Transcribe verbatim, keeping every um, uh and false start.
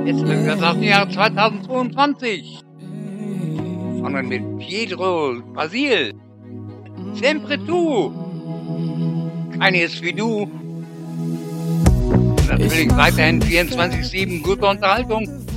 Jetzt sind wir aus dem Jahr zweitausendzweiundzwanzig. Fangen mit Pietro Basil. Sempre tu. Keine ist wie du. Natürlich weiterhin vierundzwanzig sieben gute Unterhaltung.